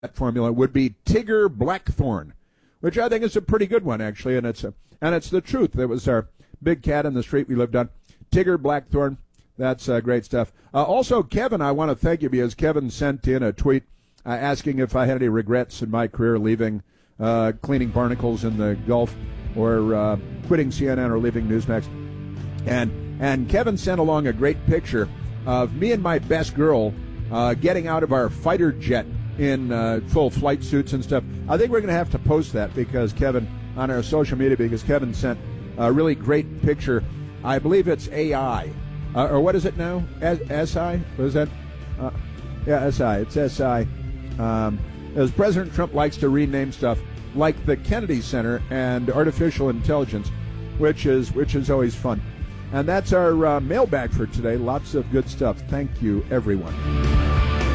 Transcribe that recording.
that formula would be Tigger Blackthorn, which I think is a pretty good one, actually, and it's the truth. It was our big cat in the street we lived on, Tigger Blackthorn. That's great stuff. Also, Kevin, I want to thank you because Kevin sent in a tweet asking if I had any regrets in my career leaving cleaning barnacles in the Gulf or quitting CNN or leaving Newsmax. And Kevin sent along a great picture of me and my best girl getting out of our fighter jet in full flight suits and stuff. I think we're going to have to post that because Kevin, on our social media, because Kevin sent a really great picture. I believe it's AI. Or what is it now? SI? What is that? Yeah, SI. It's SI. As President Trump likes to rename stuff like the Kennedy Center and artificial intelligence, which is always fun. And that's our mailbag for today. Lots of good stuff. Thank you, everyone.